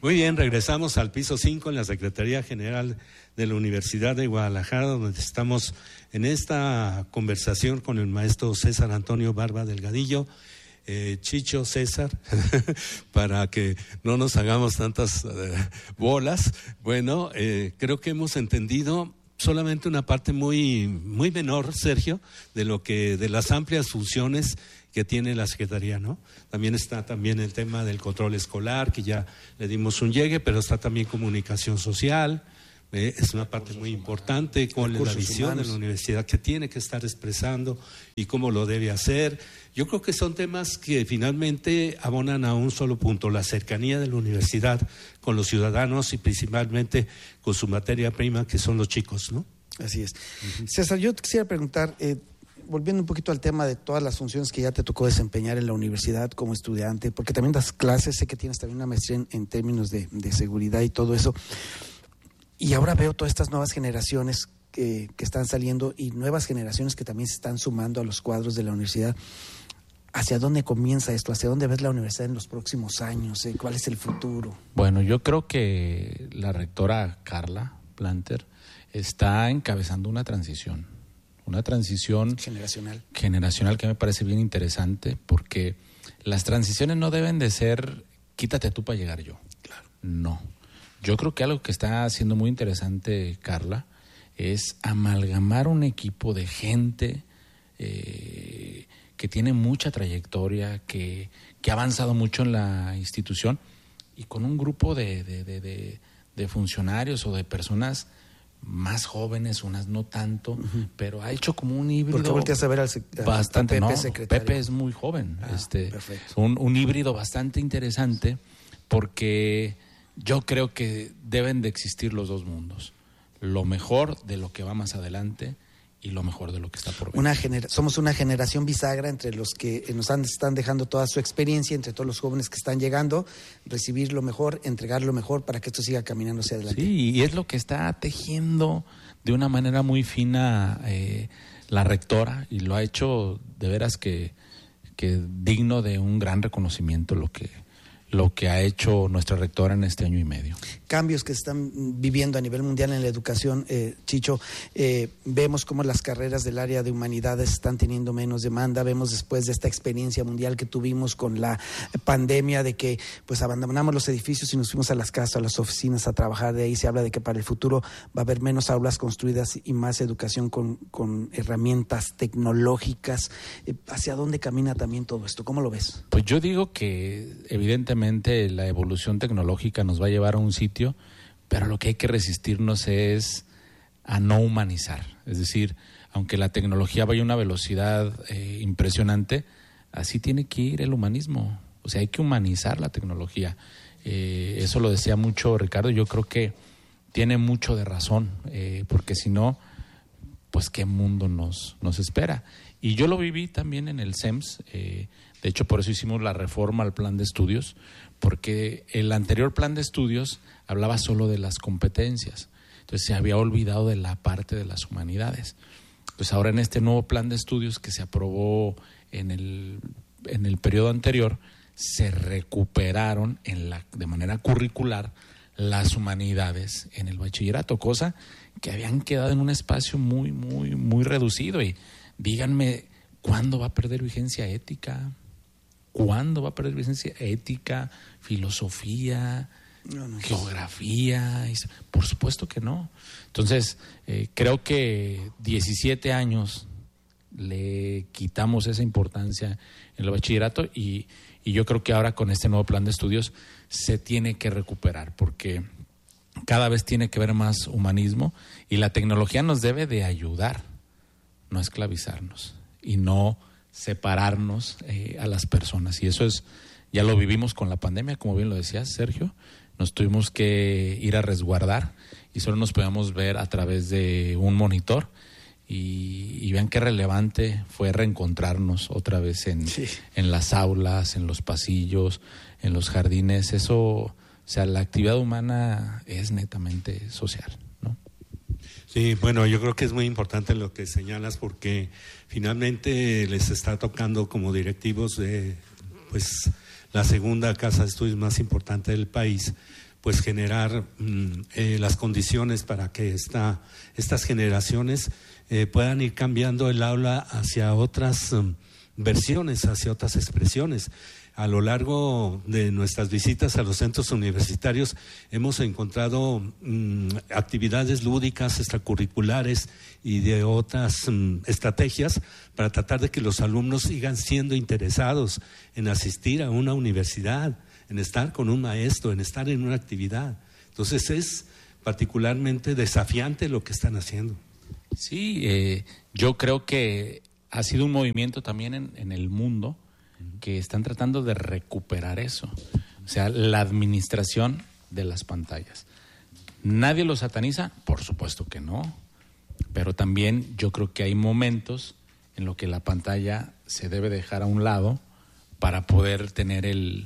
Muy bien, regresamos al piso 5 en la Secretaría General de la Universidad de Guadalajara, donde estamos en esta conversación con el maestro César Antonio Barba Delgadillo, Chicho César, para que no nos hagamos tantas bolas. Bueno, creo que hemos entendido solamente una parte muy menor, Sergio, de las amplias funciones que tiene la Secretaría, ¿no? También está el tema del control escolar, que ya le dimos un llegue, pero está también comunicación social, es una parte muy importante, cuál es la visión de la universidad que tiene que estar expresando y cómo lo debe hacer. Yo creo que son temas que finalmente abonan a un solo punto, la cercanía de la universidad con los ciudadanos y principalmente con su materia prima, que son los chicos, ¿no? Así es. César, yo te quisiera preguntar, volviendo un poquito al tema de todas las funciones que ya te tocó desempeñar en la universidad como estudiante, porque también das clases, sé que tienes también una maestría en términos de seguridad y todo eso, y ahora veo todas estas nuevas generaciones que están saliendo y nuevas generaciones que también se están sumando a los cuadros de la universidad. ¿Hacia dónde comienza esto? ¿Hacia dónde ves la universidad en los próximos años? ¿Cuál es el futuro? Bueno, yo creo que la rectora Carla Planter está encabezando una transición generacional que me parece bien interesante, porque las transiciones no deben de ser quítate tú para llegar yo. Claro. No. Yo creo que algo que está haciendo muy interesante Carla es amalgamar un equipo de gente que tiene mucha trayectoria, que ha avanzado mucho en la institución, y con un grupo de funcionarios o de personas más jóvenes, unas no tanto, pero ha hecho como un híbrido. ¿Por qué volteas a ver al bastante, Pepe, no, secretario? Pepe es muy joven, perfecto. un híbrido bastante interesante, porque yo creo que deben de existir los dos mundos, lo mejor de lo que va más adelante y lo mejor de lo que está por venir. Somos una generación bisagra entre los que están dejando toda su experiencia, entre todos los jóvenes que están llegando, recibir lo mejor, entregar lo mejor para que esto siga caminando hacia adelante. Sí, y es lo que está tejiendo de una manera muy fina la rectora, y lo ha hecho de veras que digno de un gran reconocimiento lo que ha hecho nuestra rectora en este año y medio. Cambios que se están viviendo a nivel mundial en la educación, Chicho, vemos cómo las carreras del área de humanidades están teniendo menos demanda, vemos después de esta experiencia mundial que tuvimos con la pandemia, de que pues abandonamos los edificios y nos fuimos a las casas, a las oficinas a trabajar. De ahí se habla de que para el futuro va a haber menos aulas construidas y más educación con herramientas tecnológicas. ¿Hacia dónde camina también todo esto? ¿Cómo lo ves? Pues yo digo que evidentemente la evolución tecnológica nos va a llevar a un sitio, pero lo que hay que resistirnos es a no humanizar. Es decir, aunque la tecnología vaya a una velocidad impresionante, así tiene que ir el humanismo. O sea, hay que humanizar la tecnología. Eso lo decía mucho Ricardo, yo creo que tiene mucho de razón, porque si no, pues qué mundo nos espera. Y yo lo viví también en el CEMS, de hecho por eso hicimos la reforma al plan de estudios, porque el anterior plan de estudios hablaba solo de las competencias, entonces se había olvidado de la parte de las humanidades. Pues ahora en este nuevo plan de estudios que se aprobó en el periodo anterior, se recuperaron de manera curricular las humanidades en el bachillerato, cosa que habían quedado en un espacio muy, muy, muy reducido. Y díganme, ¿cuándo va a perder vigencia ética? ¿Cuándo va a perder vigencia ética, filosofía, geografía? Por supuesto que no. Entonces, creo que 17 años le quitamos esa importancia en el bachillerato, y yo creo que ahora con este nuevo plan de estudios se tiene que recuperar, porque cada vez tiene que haber más humanismo, y la tecnología nos debe de ayudar, no esclavizarnos y no separarnos a las personas. Y eso ya lo vivimos con la pandemia, como bien lo decías, Sergio. Nos tuvimos que ir a resguardar y solo nos podíamos ver a través de un monitor, y vean qué relevante fue reencontrarnos otra vez en las aulas, en los pasillos, en los jardines. Eso, o sea, la actividad humana es netamente social, ¿no? Sí, bueno, yo creo que es muy importante lo que señalas, porque finalmente les está tocando como directivos de pues la segunda casa de estudios más importante del país, pues generar las condiciones para que estas generaciones puedan ir cambiando el aula hacia otras versiones, hacia otras expresiones. A lo largo de nuestras visitas a los centros universitarios hemos encontrado actividades lúdicas, extracurriculares y de otras estrategias para tratar de que los alumnos sigan siendo interesados en asistir a una universidad, en estar con un maestro, en estar en una actividad. Entonces es particularmente desafiante lo que están haciendo. Sí, yo creo que ha sido un movimiento también en el mundo que están tratando de recuperar eso. O sea, la administración de las pantallas. ¿Nadie lo sataniza? Por supuesto que no. Pero también yo creo que hay momentos en los que la pantalla se debe dejar a un lado para poder tener el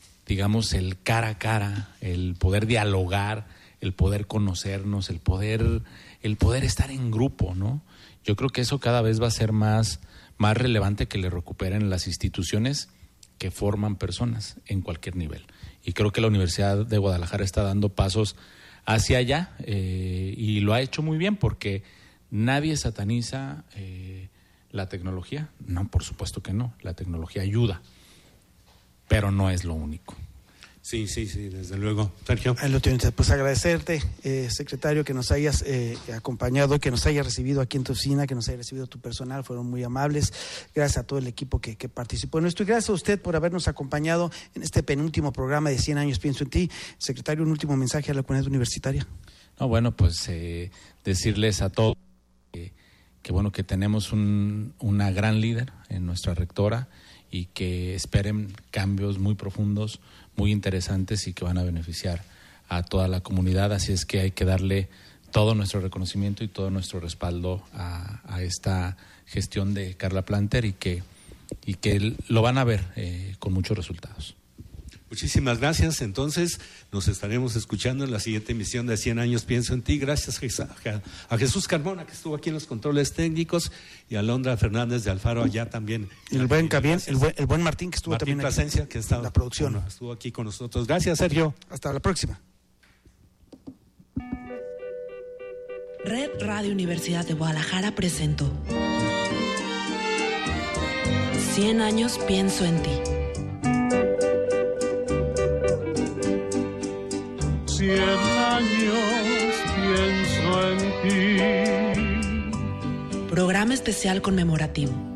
cara a cara, el poder dialogar, el poder conocernos, el poder estar en grupo, ¿no? Yo creo que eso cada vez va a ser más relevante que le recuperen las instituciones que forman personas en cualquier nivel. Y creo que la Universidad de Guadalajara está dando pasos hacia allá y lo ha hecho muy bien porque nadie sataniza la tecnología. No, por supuesto que no. La tecnología ayuda, pero no es lo único. Sí, desde luego. Sergio. Pues agradecerte, secretario, que nos hayas acompañado, que nos hayas recibido aquí en tu oficina, que nos haya recibido tu personal, fueron muy amables. Gracias a todo el equipo que participó en esto y gracias a usted por habernos acompañado en este penúltimo programa de 100 años Pienso en Ti. Secretario, un último mensaje a la comunidad universitaria. No, bueno, pues decirles a todos que bueno, que tenemos una gran líder en nuestra rectora y que esperen cambios muy profundos, muy interesantes y que van a beneficiar a toda la comunidad. Así es que hay que darle todo nuestro reconocimiento y todo nuestro respaldo a esta gestión de Carla Planter y que lo van a ver con muchos resultados. Muchísimas gracias. Entonces, nos estaremos escuchando en la siguiente emisión de 100 años Pienso en Ti. Gracias a Jesús Carmona, que estuvo aquí en los controles técnicos, y a Alondra Fernández de Alfaro, allá también. El buen Martín, que estuvo también aquí. Plasencia, que estaba, la producción. Bueno, estuvo aquí con nosotros. Gracias, Sergio. Hasta la próxima. Red Radio Universidad de Guadalajara presentó 100 años Pienso en Ti. 100 años pienso en ti. Programa especial conmemorativo.